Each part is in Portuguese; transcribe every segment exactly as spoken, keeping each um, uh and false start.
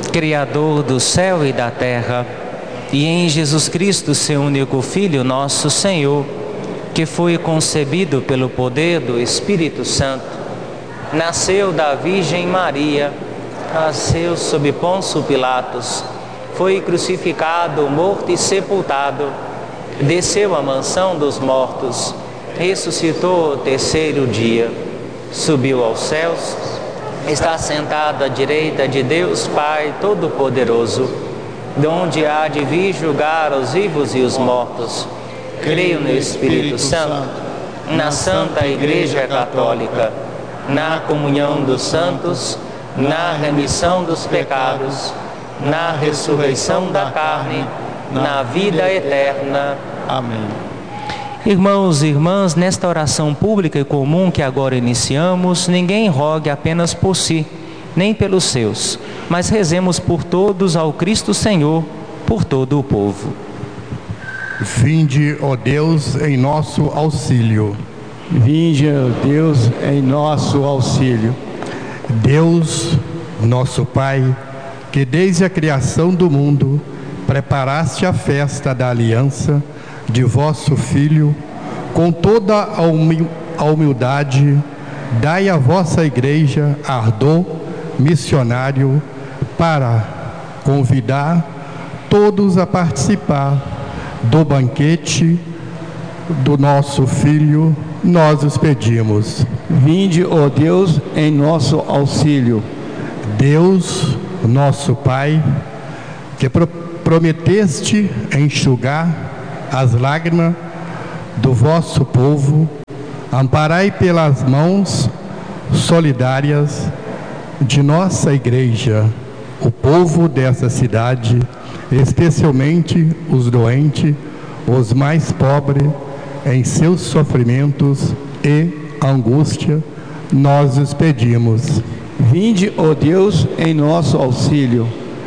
Criador do céu e da terra, e em Jesus Cristo, seu único Filho, nosso Senhor, que foi concebido pelo poder do Espírito Santo, nasceu da Virgem Maria, nasceu sob Pôncio Pilatos, foi crucificado, morto e sepultado, desceu à mansão dos mortos, ressuscitou ao terceiro dia, subiu aos céus, está sentado à direita de Deus Pai Todo-Poderoso, de onde há de vir julgar os vivos e os mortos. Creio no Espírito Santo, na Santa Igreja Católica, na comunhão dos santos, na remissão dos pecados, na ressurreição da carne, na vida eterna. Amém. Irmãos e irmãs, nesta oração pública e comum que agora iniciamos, ninguém rogue apenas por si, nem pelos seus, mas rezemos por todos ao Cristo Senhor, por todo o povo. Vinde, ó Deus, em nosso auxílio. Vinde, ó Deus, em nosso auxílio. Deus, nosso Pai, que desde a criação do mundo preparaste a festa da aliança de vosso Filho, com toda a humildade, dai à vossa Igreja ardor missionário para convidar todos a participar do banquete do nosso Filho, nós os pedimos. Vinde, ó Deus, em nosso auxílio. Deus, nosso Pai, que pro prometeste enxugar as lágrimas do vosso povo, amparai pelas mãos solidárias de nossa Igreja, o povo dessa cidade, especialmente os doentes, os mais pobres, em seus sofrimentos e angústia, nós os pedimos. Vinde, ó Deus, em nosso auxílio.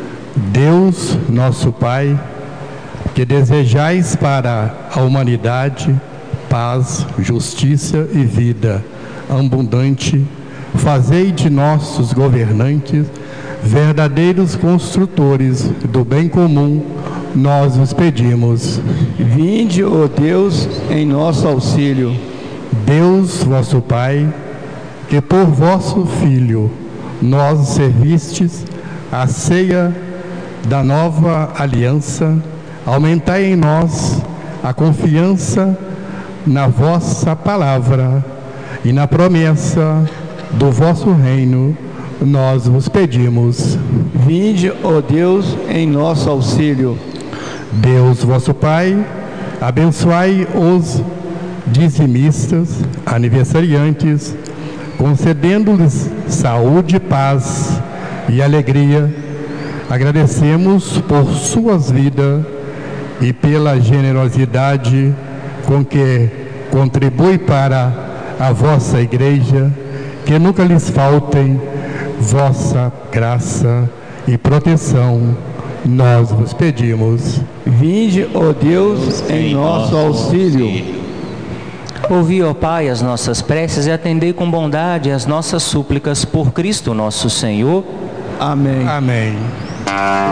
Deus, nosso Pai, que desejais para a humanidade paz, justiça e vida abundante, fazei de nossos governantes verdadeiros construtores do bem comum, nós os pedimos. Vinde, ó Deus, em nosso auxílio. Deus, vosso Pai, que por vosso Filho nós servistes a ceia da nova aliança, aumentai em nós a confiança na vossa palavra e na promessa do vosso reino, nós vos pedimos. Vinde, ó Deus, em nosso auxílio. Deus, vosso Pai, abençoai os dizimistas, aniversariantes, concedendo-lhes saúde, paz e alegria. Agradecemos por suas vidas e pela generosidade com que contribui para a vossa Igreja, que nunca lhes faltem vossa graça e proteção, nós vos pedimos. Vinde, ó Deus, em nosso auxílio. Ouvi, ó Pai, as nossas preces e atendei com bondade as nossas súplicas por Cristo nosso Senhor. Amém. Amém.